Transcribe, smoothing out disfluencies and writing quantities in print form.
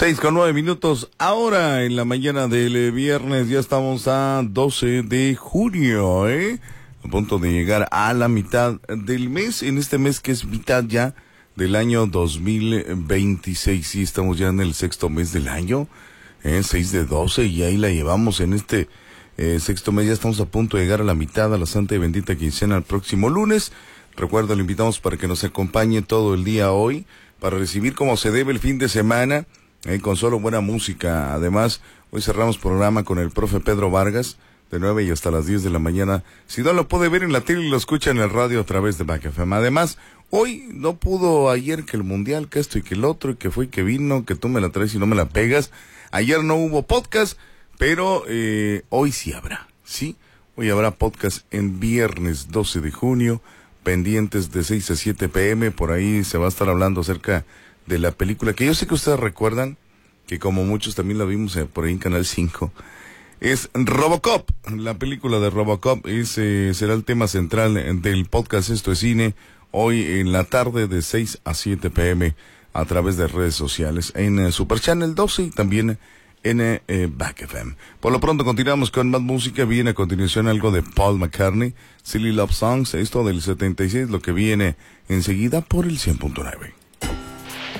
6:09. Ahora en la mañana del viernes ya estamos a 12 de junio, a punto de llegar a la mitad del mes, en este mes que es mitad ya del año 2026. Sí, estamos ya en el sexto mes del año, 6 de 12, y ahí la llevamos en este sexto mes. Ya estamos a punto de llegar a la mitad, a la santa y bendita quincena el próximo lunes. Recuerda, lo invitamos para que nos acompañe todo el día hoy, para recibir como se debe el fin de semana, con solo buena música. Además, hoy cerramos programa con el profe Pedro Vargas, de 9 y hasta las 10 de la mañana. Si no lo puede ver en la tele, lo escucha en el radio a través de Back FM. Además, hoy no pudo, ayer que el mundial, que esto y que el otro, y que fue y que vino, que tú me la traes y no me la pegas. Ayer no hubo podcast, pero hoy sí habrá, ¿sí? Hoy habrá podcast en viernes 12 de junio, pendientes de 6 a 7 p.m. Por ahí se va a estar hablando acerca de la película, que yo sé que ustedes recuerdan, que como muchos también la vimos por ahí en Canal 5, es Robocop. La película de Robocop será el tema central del podcast Esto es Cine, hoy en la tarde de 6 a 7 p.m. a través de redes sociales, en Super Channel 12 y también en Back FM. Por lo pronto continuamos con más música. Viene a continuación algo de Paul McCartney, Silly Love Songs, esto del 76, lo que viene enseguida por el 100.9.